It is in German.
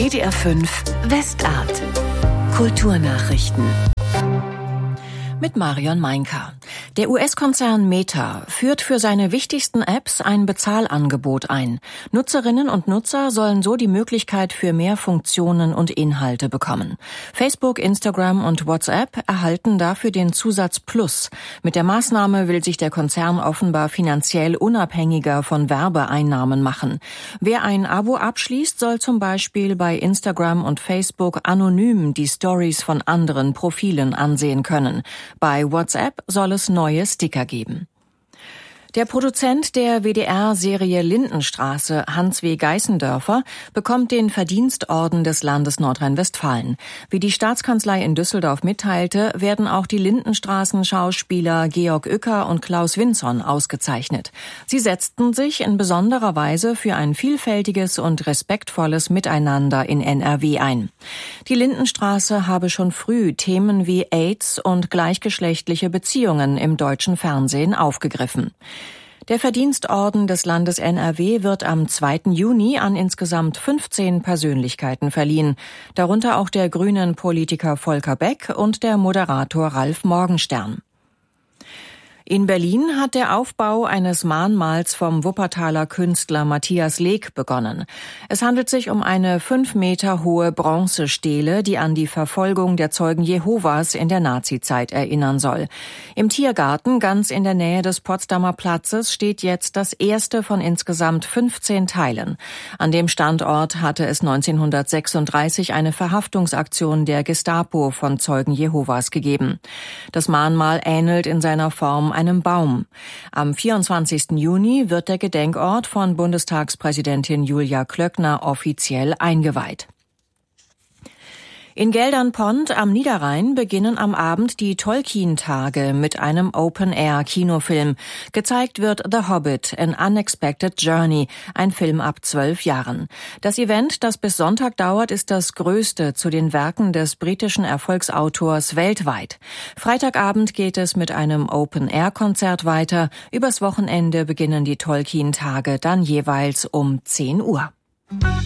WDR 5 Westart. Kulturnachrichten. Mit Marion Meinker. Der US-Konzern Meta führt für seine wichtigsten Apps ein Bezahlangebot ein. Nutzerinnen und Nutzer sollen so die Möglichkeit für mehr Funktionen und Inhalte bekommen. Facebook, Instagram und WhatsApp erhalten dafür den Zusatz Plus. Mit der Maßnahme will sich der Konzern offenbar finanziell unabhängiger von Werbeeinnahmen machen. Wer ein Abo abschließt, soll zum Beispiel bei Instagram und Facebook anonym die Stories von anderen Profilen ansehen können. Bei WhatsApp soll es neue Sticker geben. Der Produzent der WDR-Serie Lindenstraße, Hans W. Geißendörfer, bekommt den Verdienstorden des Landes Nordrhein-Westfalen. Wie die Staatskanzlei in Düsseldorf mitteilte, werden auch die Lindenstraßen-Schauspieler Georg Uecker und Klaus Winzon ausgezeichnet. Sie setzten sich in besonderer Weise für ein vielfältiges und respektvolles Miteinander in NRW ein. Die Lindenstraße habe schon früh Themen wie AIDS und gleichgeschlechtliche Beziehungen im deutschen Fernsehen aufgegriffen. Der Verdienstorden des Landes NRW wird am 2. Juni an insgesamt 15 Persönlichkeiten verliehen, darunter auch der grünen Politiker Volker Beck und der Moderator Ralf Morgenstern. In Berlin hat der Aufbau eines Mahnmals vom Wuppertaler Künstler Matthias Leek begonnen. Es handelt sich um eine 5 Meter hohe Bronzestele, die an die Verfolgung der Zeugen Jehovas in der Nazizeit erinnern soll. Im Tiergarten, ganz in der Nähe des Potsdamer Platzes, steht jetzt das erste von insgesamt 15 Teilen. An dem Standort hatte es 1936 eine Verhaftungsaktion der Gestapo von Zeugen Jehovas gegeben. Das Mahnmal ähnelt in seiner Form einem Baum. Am 24. Juni wird der Gedenkort von Bundestagspräsidentin Julia Klöckner offiziell eingeweiht. In Geldernpont am Niederrhein beginnen am Abend die Tolkien-Tage mit einem Open-Air-Kinofilm. Gezeigt wird The Hobbit, An Unexpected Journey, ein Film ab 12 Jahren. Das Event, das bis Sonntag dauert, ist das größte zu den Werken des britischen Erfolgsautors weltweit. Freitagabend geht es mit einem Open-Air-Konzert weiter. Übers Wochenende beginnen die Tolkien-Tage dann jeweils um 10 Uhr.